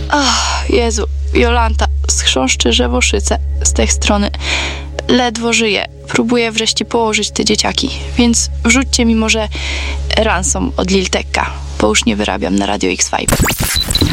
Jezu, Jolanta, schrząszczy żewoszyce z tej strony. Ledwo żyję. Próbuję wreszcie położyć te dzieciaki, więc wrzućcie mi może Ransom od Lil Tecca, bo już nie wyrabiam na Radio X5.